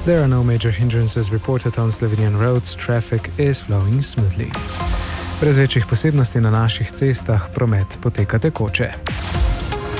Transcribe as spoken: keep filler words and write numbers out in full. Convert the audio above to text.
There are no major hindrances reported on Slovenian roads. Traffic is flowing smoothly. Brez večjih posebnosti na naših cestah promet poteka tekoče.